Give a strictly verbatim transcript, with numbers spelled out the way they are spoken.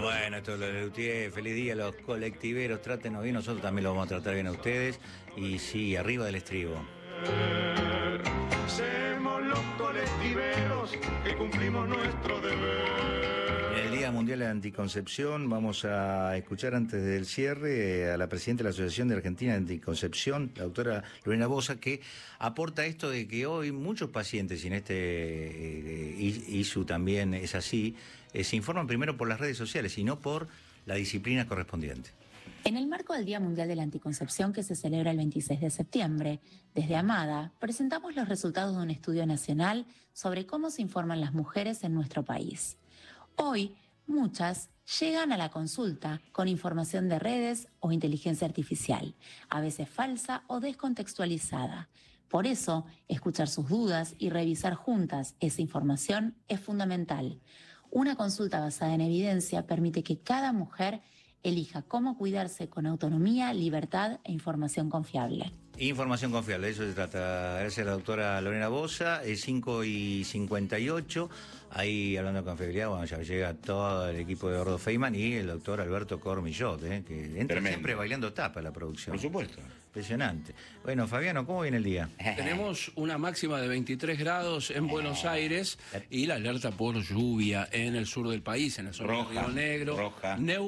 Bueno, esto es lo de Lutier. Feliz día a los colectiveros. Trátenos bien, nosotros también los vamos a tratar bien a ustedes. Y sí, arriba del estribo. Somos los colectiveros que cumplimos nuestro deber. En el Día Mundial de la Anticoncepción vamos a escuchar antes del cierre a la presidenta de la Asociación de Argentina de Anticoncepción, la doctora Lorena Bosa, que aporta esto de que hoy muchos pacientes, y en este eh, I S U también es así, eh, se informan primero por las redes sociales y no por la disciplina correspondiente. En el marco del Día Mundial de la Anticoncepción, que se celebra el veintiséis de septiembre, desde AMADA presentamos los resultados de un estudio nacional sobre cómo se informan las mujeres en nuestro país. Hoy, muchas llegan a la consulta con información de redes o inteligencia artificial, a veces falsa o descontextualizada. Por eso, escuchar sus dudas y revisar juntas esa información es fundamental. Una consulta basada en evidencia permite que cada mujer elija cómo cuidarse con autonomía, libertad e información confiable. Información confiable, de eso se trata. Gracias a la doctora Lorena Bosa, es cinco y cincuenta y ocho. Ahí, hablando de confiabilidad, bueno, ya llega todo el equipo de Gordo Feynman y el doctor Alberto Cormillot, ¿eh? Que entra Tremendo. Siempre bailando tapa la producción. Por supuesto. Impresionante. Bueno, Fabiano, ¿cómo viene el día? Tenemos una máxima de veintitrés grados en Buenos Aires y la alerta por lluvia en el sur del país, en el sur de Río Negro. Roja.